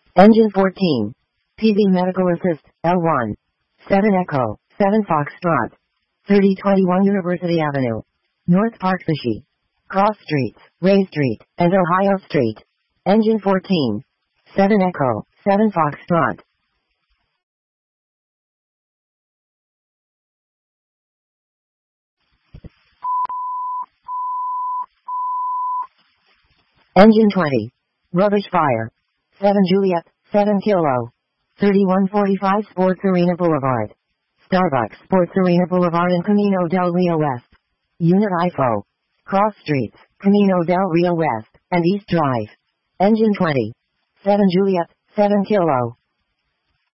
Engine 14. PV Medical Assist, L1. 7 Echo, 7 Foxtrot. 3021 University Avenue. North Park Fishy. Cross Streets, Ray Street, and Ohio Street. Engine 14. 7 Echo, 7 Foxtrot. Engine 20. Rubbish Fire. 7 Juliet, 7 Kilo. 3145 Sports Arena Boulevard. Starbucks Sports Arena Boulevard and Camino del Rio West. Unit IFO. Cross Streets, Camino del Rio West, and East Drive. Engine 20. 7 Juliet, 7 Kilo.